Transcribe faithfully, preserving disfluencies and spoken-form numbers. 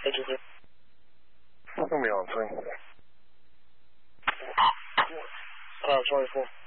Thank you, sir. It's going to be on, thing. Uh, twenty-four.